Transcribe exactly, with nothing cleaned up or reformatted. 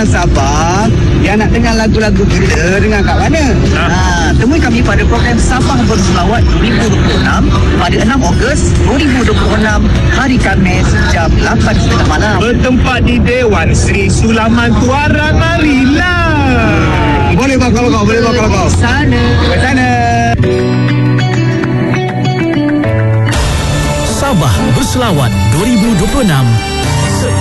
orang Sabah yang nak dengar lagu-lagu kita, dengar kat mana? Ha, temui kami pada program Sabah Berselawat dua ribu dua puluh enam pada enam Ogos dua ribu dua puluh enam, hari Khamis jam lapan tiga puluh malam. Bertempat di Dewan Sri Sulaman Tuaran Marilah. Boleh bang kalau kau, boleh bang kalau kau. Sana. Ke sana. Sabah Berselawat dua ribu dua puluh enam